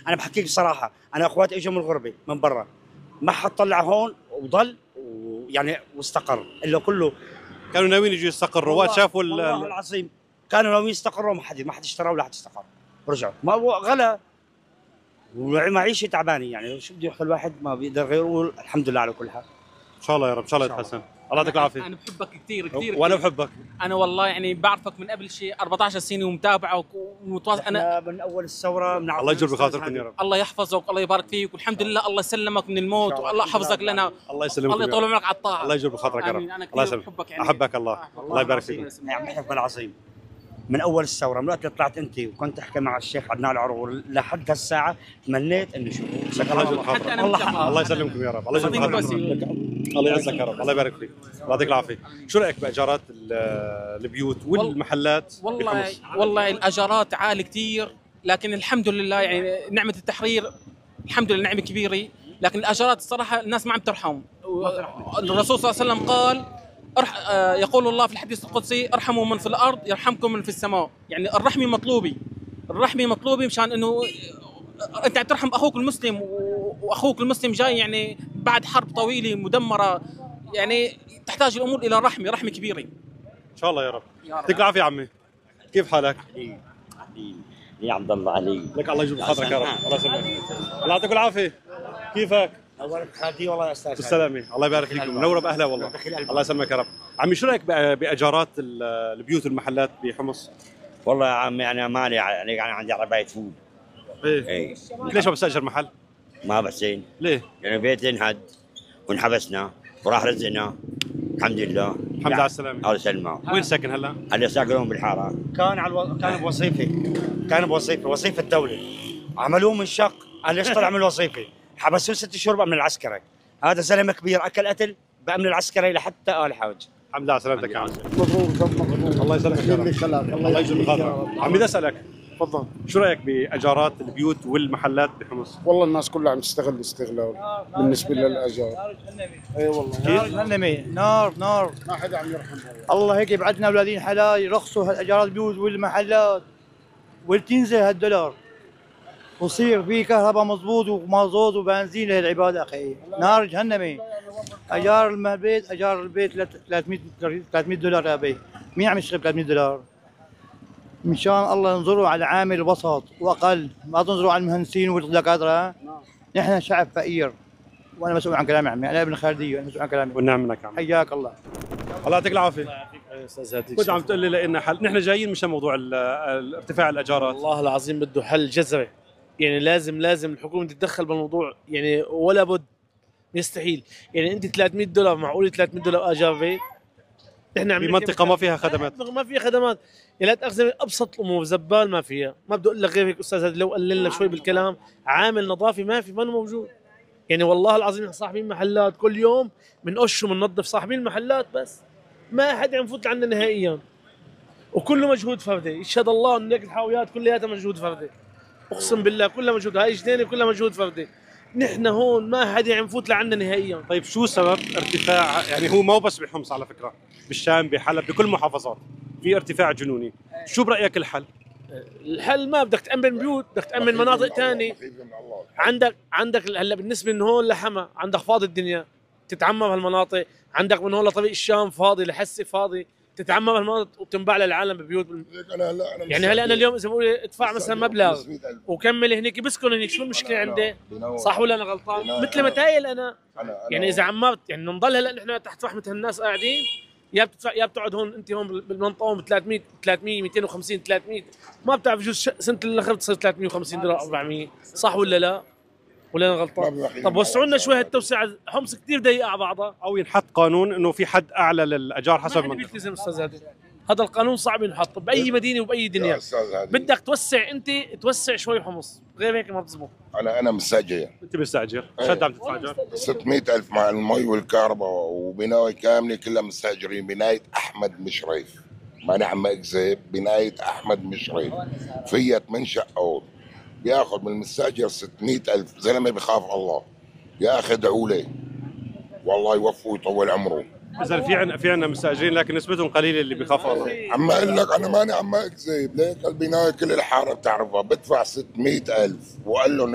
انا بحكيك بصراحه، انا اخواتي اجوا من الغربه من برا، ما حد طلع هون وضل ويعني واستقر الا كله. كانوا ناويين يجوا يستقروا، شافوا والله العظيم كانوا ناويين يستقروا، ما حد اشترى ولا حد استقر، رجعوا ما هو غلا ومعيشه تعبانه، يعني شو بده يحكي الواحد، ما بيقدر غير يقول الحمد لله على كل حال. ان شاء الله يا رب، ان شاء الله يتحسن. الله يعطيك العافيه. انا بحبك كثير كثير، وانا بحبك. انا والله يعني بعرفك من قبل شيء 14 سنه ومتابعك ومتواصل. انا من اول الثوره الله يجبر بخاطركم يا رب. الله يحفظك والله يبارك فيك، والحمد لله الله يسلمك من الموت، والله يحفظك لنا. الله يسلمك، الله يطول عمرك على الطاعه. الله يجبر بخاطرك يا رب. الله يسلمك. احبك الله. الله يبارك فيك. نعم بحبك العظيم. من اول الثوره، من وقت اللي طلعت انت وكنت احكي مع الشيخ عدنان العرور لحد هالساعه تمنيت اني اشوفه. الله يسلمكم يا رب. الله يجبر بخاطرك. الله يعزك يا رب. الله يبارك فيك. الله يعطيك العافيه. شو رايك باجارات البيوت والمحلات؟ والله الاجارات عالي كثير، لكن الحمد لله يعني نعمه التحرير الحمد لله نعمه كبيره، لكن الاجارات الصراحه الناس ما عم ترحم. الرسول صلى الله عليه وسلم قال يقول الله في الحديث القدسي: ارحموا من في الارض يرحمكم من في السماء. يعني الرحمه مطلوبه، الرحمه مطلوبه، مشان انه انت عم ترحم اخوك المسلم، واخوك المسلم جاي يعني بعد حرب طويله مدمره، يعني تحتاج الامور الى رحمه كبيره. ان شاء الله يا رب. يعطيك العافيه يا عمي. كيف حالك؟ يا عبد الله علي. لك الله يجبر خاطرك يا رب. الله يسلمك. الله يعطيك العافيه. كيفك؟ اولك خالتي والله يا استاذ. بالسلامه، الله يبارك فيكم، منوره باهلها والله. الله يسلمك يا رب. عمي شو رايك باجارات البيوت والمحلات بحمص؟ والله يا عمي انا مالي يعني عندي عربيه فول. ايه ليش ما بستاجر محل؟ ما بحسين. ليه؟ يعني بيت انهد وانحبسنا وراح رزقنا الحمد لله. الحمد لله على السلامه. الله يسلمك. وين ساكن هلا؟ هلا ساكنون بالحاره. كان بوظيفه، وظيفه الدوله، عملوه من شق. قال ليش طلع من الوظيفه؟ حبسوه 6 شهور بأمن العسكري. هذا زلمه كبير اكل قتل بأمن العسكري لحتى آل حوج. الحمد لله على سلامتك يا عمي. مبروك. الله يسلمك يا رب. الله يجزيك بخاطرك. عمي بدي اسالك، تفضل. شو رايك باجارات البيوت والمحلات بحمص؟ والله الناس كلها عم تستغل استغلال بالنسبه للاجار. اي والله نار جهنمي، نار ما حدا عم يرحم الله هيك يبعدنا اولادين حلال يرخصوا هالاجارات البيوت والمحلات وتنزل هالدولار ويصير في كهرباء مضبوط ومازوت وبنزين لهالعباد اخي. نار جهنمي. اجار البيت 300 دولار يا بي. مين عم يشتغل 300 دولار؟ مشان الله ينظروا على عامل وسط واقل، ما تنظروا على المهندسين والدكاتره. نحن شعب فقير، وانا مسؤول عن كلامي عمي، انا ابن خالديه وانا مسؤول عن كلامي. والنعم منك يا عمي. حياك الله. الله يعطيك العافيه. الله يعافيك استاذ هادي. كنت عم تقول لي لنا حل، نحن جايين مشان موضوع ارتفاع الاجارات. والله العظيم بده حل جذري، يعني لازم الحكومه تتدخل بالموضوع، يعني ولا بد، يستحيل. يعني انت 300 دولار، معقول 300 دولار اجار بيت؟ احنا بمنطقه ما فيها خدمات، ما فيها خدمات، يعني لا تاخذ ابسط الامور، زبال ما فيها، ما بدي اقول لك غير هيك استاذ هادي. لو قللنا شوي بالكلام، عامل نظافي ما في، ما موجود. يعني والله العظيم صاحبين محلات كل يوم بنقش وبننظف، صاحبين المحلات بس ما حد عم يفوت عنا نهائيا، وكله مجهود فردي. يشهد الله ان الحاويات كلياتها مجهود فردي، اقسم بالله كلها مجهود، هاي جنينه كلها مجهود فردي. نحن هون ما حد عم يفوت لعنا نهائيا. طيب شو سبب ارتفاع؟ يعني هو مو بس بحمص على فكره، بالشام بحلب بكل المحافظات في ارتفاع جنوني. شو برايك الحل؟ الحل ما بدك تامن بيوت، بدك تامن مناطق ثانيه. عندك هلا بالنسبه من هون لحما عندك فاضي الدنيا، تتعمم هالمناطق. عندك من هون لطريق الشام فاضي، لحسي فاضي، تتعمم هالمناطق وبتنباع للعالم ببيوت. يعني هلا انا اليوم اذا بقول ادفع مثلا مبلغ وكمل هنيك بسكن هنيك، شو المشكله عندي؟ صح ولا انا غلطان؟ مثل ما تايل انا يعني اذا عمرت، يعني نضل هلا نحن تحت رحمه الناس قاعدين، يا بتدفع يا بتقعد هون انت هون بالمنطقه ب 300 250 300، ما بتعرف جوز سنه الاخر تصير 350 دولار 400. صح ولا لا؟ ولا انا غلطان؟ طب وسعوا لنا شوي هالتوسعه، حمص كثير ضيقه على بعضها. او ينحط قانون انه في حد اعلى للاجار حسب المنطقه. ما بيلتزم استاذ هادي، هذا القانون صعب ينحط باي مدينه وباي دنيا. بدك توسع انت، توسع شوي حمص، غير هيك ما بتزبط. انا مستاجر. انت مستاجر؟ شد عم تدفع ايجار؟ 600,000 مع المي والكهرباء وبنايه كامله كلها مستاجرين. بنايه احمد مشرف، ما عم اكذب، بنايه احمد مشرف فيها 8 شقات، بياخذ من المستاجر 600,000. زلمه بخاف الله يا اخي، ادعوا لي والله يوفقه ويطول عمره. اذا في عندنا مستاجرين لكن نسبتهم قليله اللي بيخافوا الله. عم اقول لك انا ماني عم اكذب، ليك البنايه كل الحاره بتعرفها، بدفع 600,000 وقال له